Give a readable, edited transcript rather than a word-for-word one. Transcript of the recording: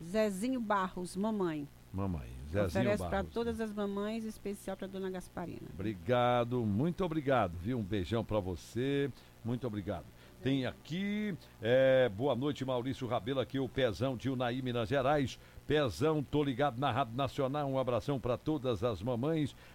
Zezinho Barros, mamãe. Mamãe, Zezinho Oferece Barros. para todas as mamães, especial para dona Gasparina. Obrigado, muito obrigado, viu? Um beijão para você, muito obrigado. Tem aqui, boa noite, Maurício Rabelo, aqui o Pezão de Unai, Minas Gerais. Pezão, tô ligado na Rádio Nacional, um abração para todas as mamães.